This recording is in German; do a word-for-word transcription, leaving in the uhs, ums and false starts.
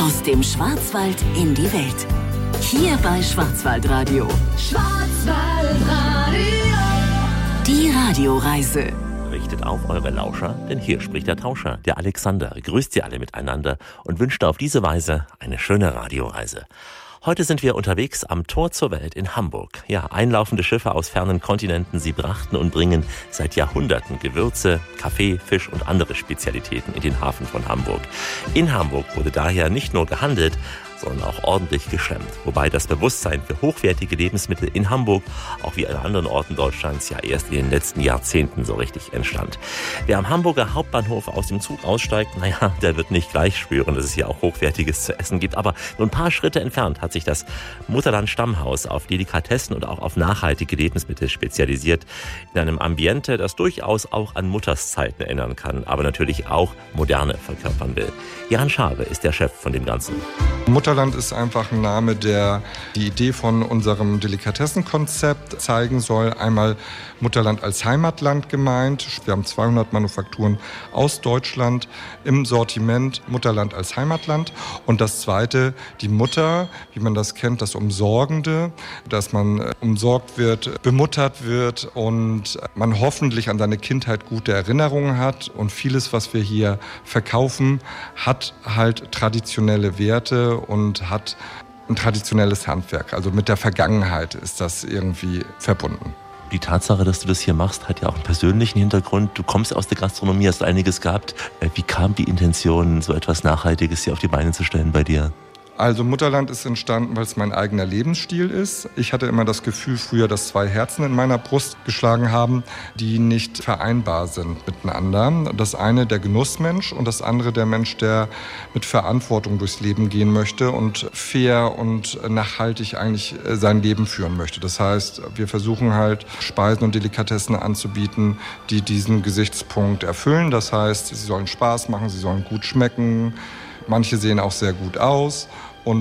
Aus dem Schwarzwald in die Welt. Hier bei Schwarzwaldradio. Schwarzwaldradio. Die Radioreise. Richtet auf eure Lauscher, denn hier spricht der Tauscher, der Alexander, grüßt sie alle miteinander und wünscht auf diese Weise eine schöne Radioreise. Heute sind wir unterwegs am Tor zur Welt in Hamburg. Ja, einlaufende Schiffe aus fernen Kontinenten, sie brachten und bringen seit Jahrhunderten Gewürze, Kaffee, Fisch und andere Spezialitäten in den Hafen von Hamburg. In Hamburg wurde daher nicht nur gehandelt, sondern auch ordentlich geschlemmt. Wobei das Bewusstsein für hochwertige Lebensmittel in Hamburg, auch wie an anderen Orten Deutschlands, ja erst in den letzten Jahrzehnten so richtig entstand. Wer am Hamburger Hauptbahnhof aus dem Zug aussteigt, naja, der wird nicht gleich spüren, dass es hier auch Hochwertiges zu essen gibt. Aber nur ein paar Schritte entfernt hat sich das Mutterland Stammhaus auf Delikatessen und auch auf nachhaltige Lebensmittel spezialisiert. In einem Ambiente, das durchaus auch an Mutterszeiten erinnern kann, aber natürlich auch Moderne verkörpern will. Jan Schabe ist der Chef von dem Ganzen. Mutterland ist einfach ein Name, der die Idee von unserem Delikatessenkonzept zeigen soll. Einmal Mutterland als Heimatland gemeint. Wir haben zweihundert Manufakturen aus Deutschland im Sortiment. Mutterland als Heimatland. Und das Zweite, die Mutter, wie man das kennt, das Umsorgende, dass man umsorgt wird, bemuttert wird und man hoffentlich an seine Kindheit gute Erinnerungen hat. Und vieles, was wir hier verkaufen, hat halt traditionelle Werte und hat ein traditionelles Handwerk. Also mit der Vergangenheit ist das irgendwie verbunden. Die Tatsache, dass du das hier machst, hat ja auch einen persönlichen Hintergrund. Du kommst aus der Gastronomie, hast einiges gehabt. Wie kam die Intention, so etwas Nachhaltiges hier auf die Beine zu stellen bei dir? Also Mutterland ist entstanden, weil es mein eigener Lebensstil ist. Ich hatte immer das Gefühl früher, dass zwei Herzen in meiner Brust geschlagen haben, die nicht vereinbar sind miteinander. Das eine der Genussmensch und das andere der Mensch, der mit Verantwortung durchs Leben gehen möchte und fair und nachhaltig eigentlich sein Leben führen möchte. Das heißt, wir versuchen halt Speisen und Delikatessen anzubieten, die diesen Gesichtspunkt erfüllen. Das heißt, sie sollen Spaß machen, sie sollen gut schmecken. Manche sehen auch sehr gut aus und